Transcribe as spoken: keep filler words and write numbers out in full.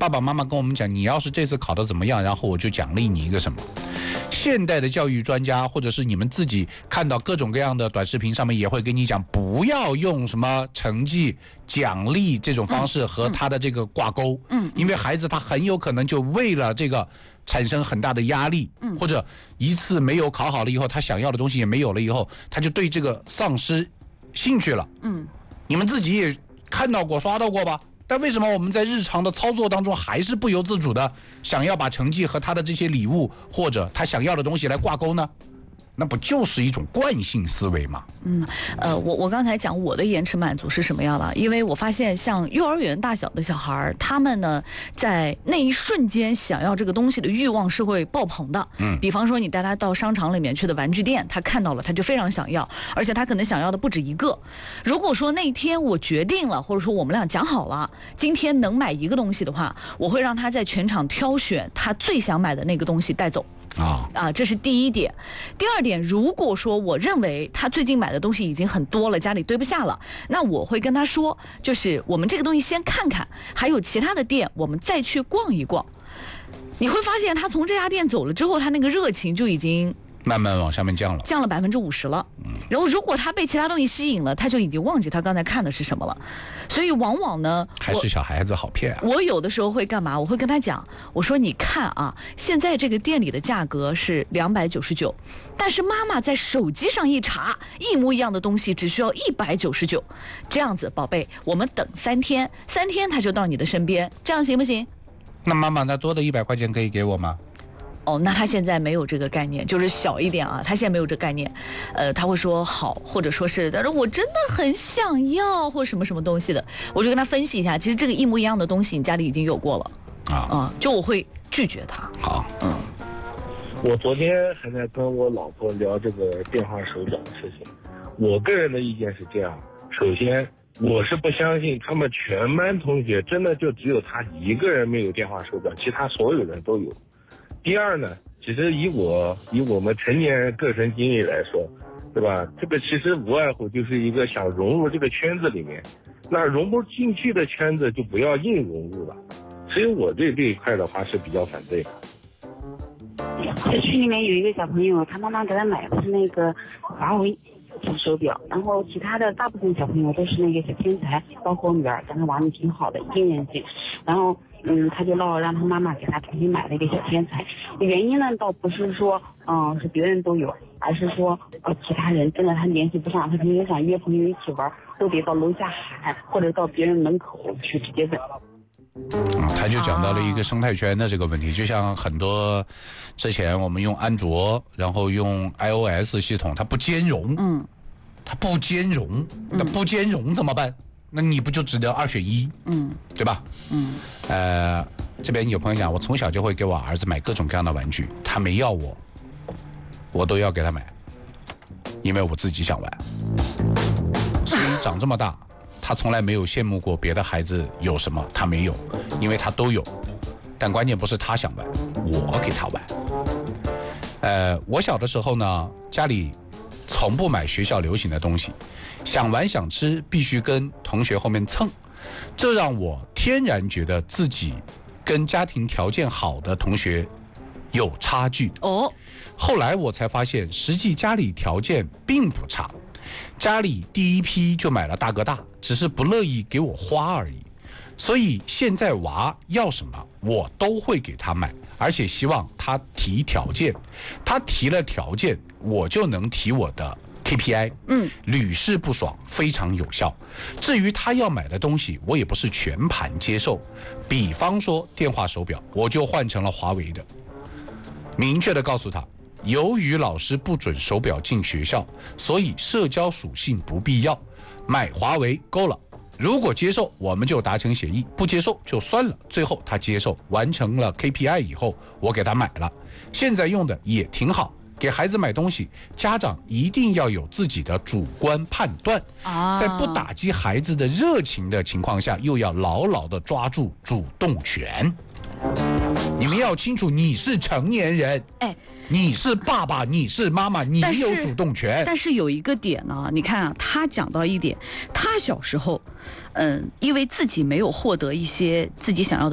爸爸妈妈跟我们讲，你要是这次考得怎么样，然后我就奖励你一个什么。现代的教育专家，或者是你们自己看到各种各样的短视频上面也会跟你讲，不要用什么成绩奖励这种方式和他的这个挂钩，嗯，因为孩子他很有可能就为了这个产生很大的压力，嗯，或者一次没有考好了以后，他想要的东西也没有了以后，他就对这个丧失兴趣了，嗯，你们自己也看到过、刷到过吧？但为什么我们在日常的操作当中还是不由自主的想要把成绩和他的这些礼物或者他想要的东西来挂钩呢？那不就是一种惯性思维吗？ 嗯，呃，我我刚才讲我的延迟满足是什么样了？因为我发现像幼儿园大小的小孩，他们呢在那一瞬间想要这个东西的欲望是会爆棚的。嗯，比方说你带他到商场里面去的玩具店，他看到了他就非常想要，而且他可能想要的不止一个。如果说那天我决定了，或者说我们俩讲好了，今天能买一个东西的话，我会让他在全场挑选他最想买的那个东西带走。啊啊，这是第一点。第二点，如果说我认为他最近买的东西已经很多了，家里堆不下了，那我会跟他说，就是我们这个东西先看看，还有其他的店，我们再去逛一逛。你会发现，他从这家店走了之后，他那个热情就已经慢慢往下面降了， 降了百分之五十了。嗯，然后如果他被其他东西吸引了，他就已经忘记他刚才看的是什么了。所以往往呢， 还是小孩子好骗啊。 我有的时候会干嘛？我会跟他讲，我说你看啊，现在这个店里的价格是两百九十九，但是妈妈在手机上一查，一模一样的东西只需要一百九十九。这样子，宝贝，我们等三天，三天他就到你的身边，这样行不行？ 那妈妈，那多的一百块钱可以给我吗？ 哦，那他现在没有这个概念，就是小一点啊，他现在没有这个概念，呃，他会说好，或者说是，但是我真的很想要，或什么什么东西的，我就跟他分析一下，其实这个一模一样的东西，你家里已经有过了啊，啊、嗯，就我会拒绝他。 好， 嗯，我昨天还在跟我老婆聊这个电话手表的事情，我个人的意见是这样，首先，我是不相信他们全班同学真的就只有他一个人没有电话手表，其他所有人都有。第二呢，其实以我以我们成年人个人经历来说，对吧？这个其实无外乎就是一个想融入这个圈子里面，那融不进去的圈子就不要硬融入了。所以我对这一块的话是比较反对的。 社区里面有一个小朋友，他妈妈给他买的是那个华为手表，然后其他的大部分小朋友都是那个小天才，包括我女儿，但是玩的挺好的，一年级，然后。嗯，他就闹让他妈妈给他重新买了一个小天才，原因呢倒不是说，嗯，是别人都有，而是说，呃，其他人真的他联系不上，他平时想约朋友一起玩，都得到楼下喊，或者到别人门口去直接问。 嗯，他就讲到了一个生态圈的这个问题，就像很多之前我们用安卓，然后用 iOS 系统，它不兼容，嗯，它不兼容，那不兼容怎么办？那你不就只能二选一，嗯，对吧？嗯，呃，这边有朋友讲，我从小就会给我儿子买各种各样的玩具，他没要我，我都要给他买，因为我自己想玩。所以长这么大，他从来没有羡慕过别的孩子有什么，他没有，因为他都有。但关键不是他想玩，我给他玩。呃，我小的时候呢，家里从不买学校流行的东西。想玩想吃必须跟同学后面蹭，这让我天然觉得自己跟家庭条件好的同学有差距哦。后来我才发现，实际家里条件并不差，家里第一批就买了大哥大，只是不乐意给我花而已。所以现在娃要什么我都会给他买，而且希望他提条件，他提了条件我就能提我的K P I， 嗯，屡试不爽，非常有效。至于他要买的东西，我也不是全盘接受。比方说电话手表，我就换成了华为的，明确的告诉他，由于老师不准手表进学校，所以社交属性不必要，买华为够了。如果接受，我们就达成协议；不接受就算了。最后他接受，完成了 K P I 以后，我给他买了，现在用的也挺好。给孩子买东西，家长一定要有自己的主观判断，在不打击孩子的热情的情况下，又要牢牢地抓住主动权。你们要清楚，你是成年人，哎，你是爸爸，你是妈妈，你有主动权。 但是有一个点呢，你看啊，他讲到一点，他小时候，嗯，因为自己没有获得一些自己想要的。